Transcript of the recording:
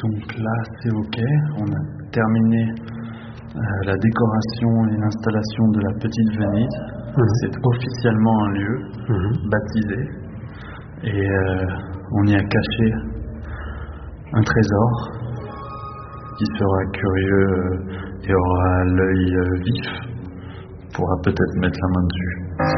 Donc là, c'est OK. On a terminé la décoration et l'installation de la petite Venise. C'est officiellement un lieu baptisé. Et on y a caché un trésor qui sera curieux et aura l'œil vif. Pourra peut-être mettre la main dessus.